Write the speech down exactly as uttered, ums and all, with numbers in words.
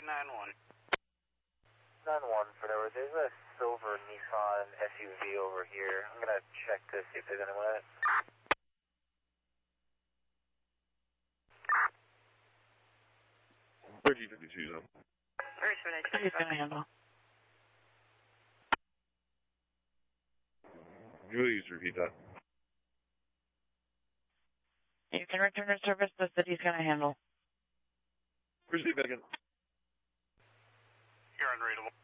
nine one. nine one, whatever. There's a silver Nissan S U V over here. I'm going to check to see if there's anyone in it. Where'd you fifty-two zone? Where's what I He's going to handle. Please repeat that. You can return to service. The city's going to handle. Proceed back in. You're unreadable.